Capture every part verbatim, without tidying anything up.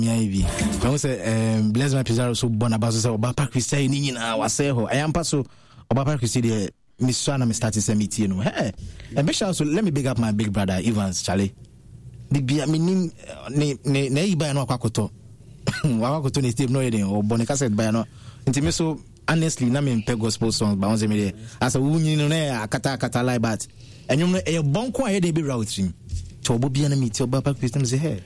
Maybe. I say, um, bless my Pizarro so Bonabaso, so Bapa Christian, Nina, was say, I am Paso, or Bapa Christian, Miss Swana, me started some meeting. Hey, and make sure, so let me big up my big brother, Evans, Charlie. The be a meaning, ne, ne, ne, by no Quacoto. Wawakoto is still no idea, or Bonica said by no. Intimaso, honestly, Namin Peg gospel songs, but once a minute, as a woman, you know, Kata Kata like that. And you know, a bonko, I be routing. Tobo be enemy to Bapa Christian, say, hey.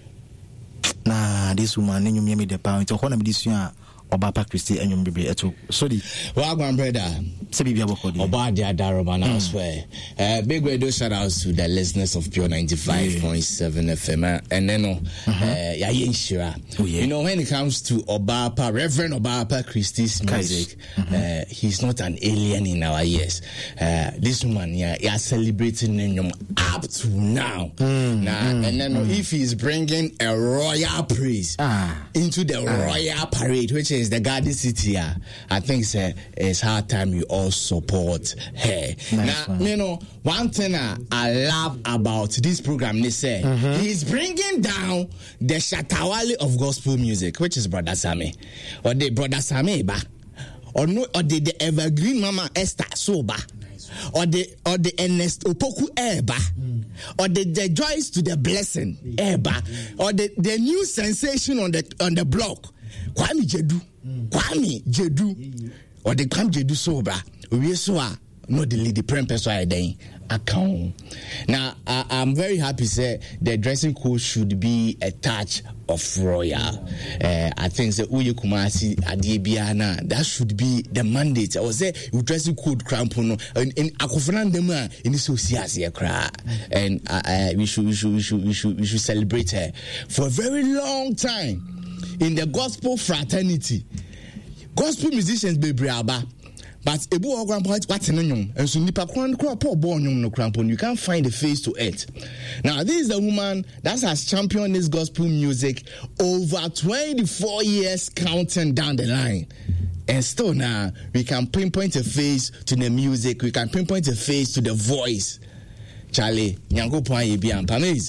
Nah, this woman, and you made the power to honor this year. Obapa Christi and you be at all. Sorry. Well, one brother, Sabia Boko, Obadia Daroman, I swear. Uh, big radio shout outs to the listeners of Pure ninety-five point seven F M. And then, uh, Yayin Shira. You know, when it comes to Obapa, Reverend Obapa Christi's music, mm-hmm. uh, he's not an alien in our ears. Uh, this woman, yeah, yeah, celebrating him up to now. Mm, now, mm, and then, mm. if he's bringing a royal praise ah. into the ah. royal parade, which is the Garden City, uh, I think uh, it's high time you all support her. Nice now, one. You know, one thing uh, I love about this program, they say, mm-hmm. he's bringing down the Shatawale of gospel music, which is Brother Sammy. Or the Brother Sammy, ba. Or no, or the, the Evergreen Mama Esther Soba. Or the or the Ernest Opoku Eba, mm. or the, the Joyce to the Blessing Eba, mm. or the, the new sensation on the on the block. Kwame Jedu, mm. Kwame Jedu, mm. or the Kwame Jedu Soba. We saw no the lady prempers I then account. Now I, I'm very happy to say the dressing code should be a touch of royal. Uh, I think that Uye Kumasi Adiebiana that should be the mandate. I was say you dressing code crampono in in Akofran Dema in the society cra, and uh, uh, we should we should we should we should we should celebrate her for a very long time. In the gospel fraternity, gospel musicians be braba, but ebu ogrampo what nyum and so nipa kwan kra po bo nyum no krampon you can't find a face to it. Now this is the woman that has championed this gospel music over twenty-four years counting down the line. And still now we can pinpoint a face to the music, we can pinpoint a face to the voice. Charlie, nyango point ye bi ampames.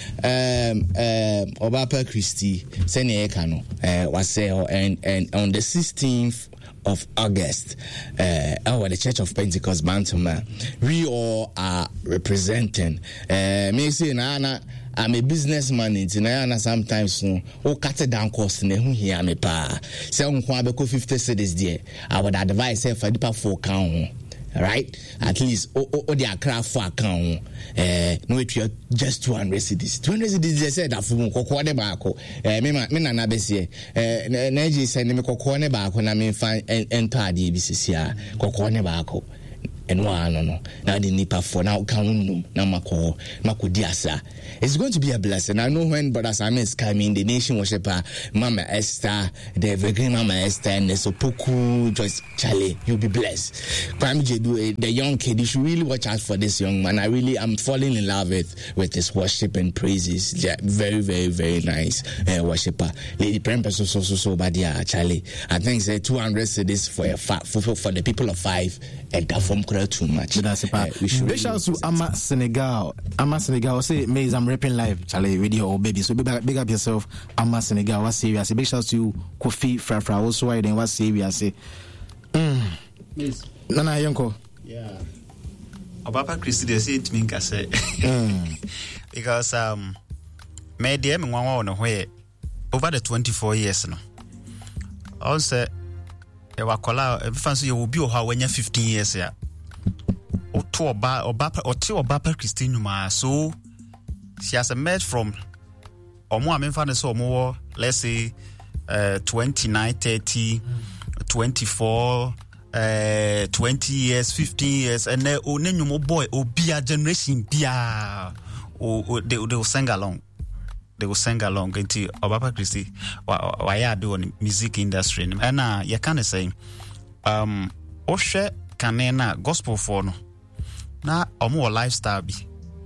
Um, um, Obapa Christi, Sene Ekano, uh, was say, and and on the sixteenth of August, uh, our the Church of Pentecost Bantama, we all are representing. Uh, me say, Nana, I'm a businessman in Nana. Sometimes, no, oh, cut it down cost. Ne who here me pa. Say, on Kwabeko fifty cities there. I would advise say for the four count. Right, at least oh oh the Accra for account. Eh, no, it you just two hundred cities. Two hundred cities. They said that for me, koko ne baako. Eh, me ma me na na besi. Eh, Nigeria send me koko ne baako na me fan enter adi bisisi a koko ne baako. And one no no. Now the nipa for now count na mako mako diasa. It's going to be a blessing. I know when Brother Sam is coming, the nation worshiper, Mama Esther, the Evergreen Mama Esther, and the Sopoku, Joyce Charlie, you'll be blessed. Kwame Jedu, the young kid, you should really watch out for this young man. I really am falling in love with with his worship and praises. Yeah, very, very, very nice uh, worshiper. Lady Premper, so so so so bad, yeah, Charlie. I think say two hundred cities for a fa- for, for the people of five, and that form too much. Uh, we should big shout to Ama Senegal. Ama Senegal say Maze, I'm rapping live, Charlie, radio or baby. So big, big up yourself, Ama Senegal. What say we say? Big shout to Kofi Frafra. Also, I then what say we say? Mm. Yes. Nana Yonko. Yeah. Obapa Christi they say it mean say because um me dem nwa no hwe over the twenty-four years no. Also e wakola e fanso ye obi o ha wanya fifteen years ya. Oto oba oba oti Obapa Christi nyuma so she has emerged from omo amemfa ne so omo let's say uh twenty-nine, thirty, twenty-four uh twenty years, fifteen years, and then o nenyumo boy obia generation bia o they, they will sing along they will sing along into Obapa Christi why I do on music industry and uh you can say um ohwe kanena gospel for no na omo lifestyle bi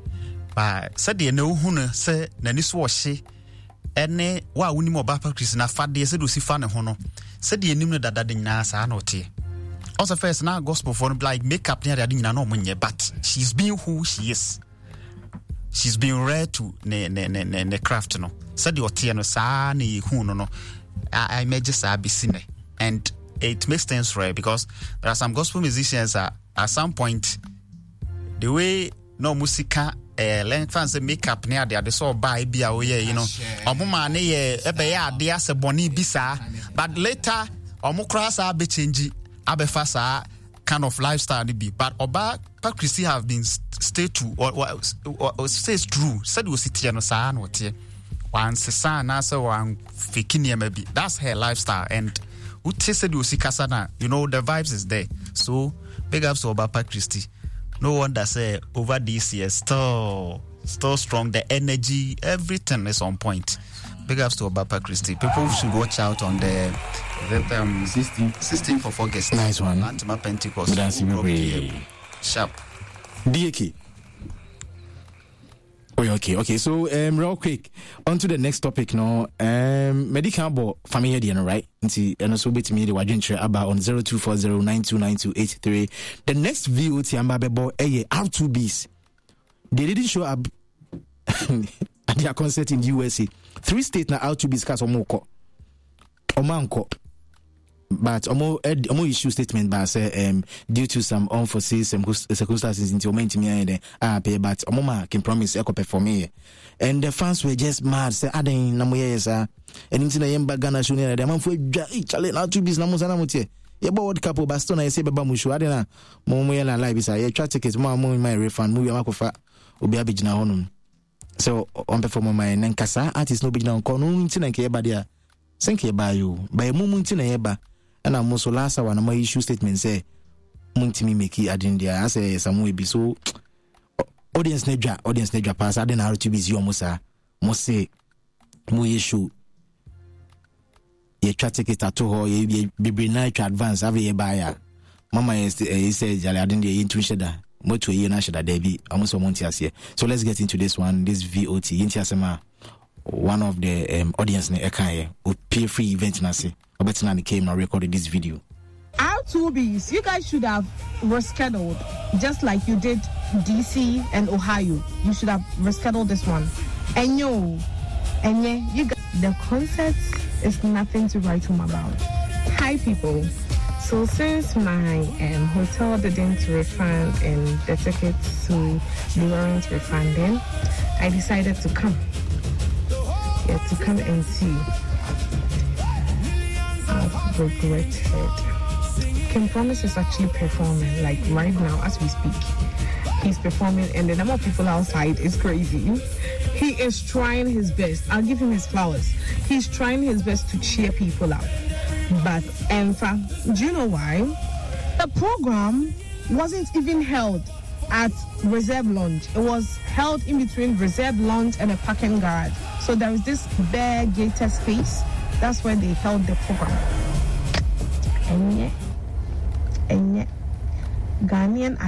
ba said de na ohunu se nani so ohye ene wa woni mo Obapa Christi na fade se do si fa ne ho no said de nim no dada de nyina sa na ote also first na gospel for like makeup near the nyina no omonye but she's being who she is she's been rare to ne ne ne ne, ne craft no. Said the otie no sa ne hu no no. I imagine sa bisine, and it makes sense rare because there are some gospel musicians that at some point the way no musica eh length fans makeup near there they saw buy be away you know omuma ne ye ebe ya ade ase boni bisa but later omo cross be change abefa sa kind of lifestyle be but oba pa Christy have been stay to or, or, or, or says true said we sit no sa no tie one sesa na say one fake maybe that's her lifestyle and who tasted you see kasana you know the vibes is there so big ups to Obapa Christy. No wonder say over this year still still strong, the energy, everything is on point. Big ups to Obapa Christy. People should watch out on the the um sixteenth of August. Nice one. Antima Pentecost. Sharp. D A K. Oh, okay, okay. So um real quick, on to the next topic now. Um medical board family here, right? And also bit me the wajin about on zero two four zero nine two nine two eight three. The next V O T ambabebo eh R two Bs. They didn't show up at their concert in the U S A. Three states now R two Bs cast omoko. Omanko. But omo omo issue statement by say um due to some unforeseen circumstances into omo intimi and ah pay but omo ma can promise e perform here. And the fans were just mad say aden na mo yes ah and into na yemba Ghana show na dem fo dwa e chale na two bis na mo sana mo tie ye bo world cup o baston na say beba mo show aden na mo mo ye na live say ye twa tickets mo mo my refund mo we makofa obi abegina honum so on perform my nankasa artist no begina on kono ntina nke ye ba dia think ye ba yo ba mo mo ntina ye ba and I'm also last one my issue statement say muntimi make adin dia say some way be so audience nedja audience nedja pass adin R two B you musa mo say mo issue ye try ticket at ho ye be night advance have ye buy mama is say jale adin dia into sheda mo to ye na sheda there be almost month here. So let's get into this one, this V O T into asema one of the um, audience ne eka o pay free event na say Obetinani came and recorded this video. R two Bs, you guys should have rescheduled, just like you did D C and Ohio. You should have rescheduled this one. And yo, and yeah, you guys, the concert is nothing to write home about. Hi people. So since my um, hotel didn't refund and the tickets, so they weren't refunding, I decided to come. Yeah, to come and see. I've regretted. King Promise is actually performing, like right now as we speak. He's performing, and the number of people outside is crazy. He is trying his best. I'll give him his flowers. He's trying his best to cheer people up. But, and do you know why? The program wasn't even held at Reserve Lounge. It was held in between Reserve Lounge and a parking garage. So there is this bare gated space. That's where they held the program. And yet, and yet, Ghanaian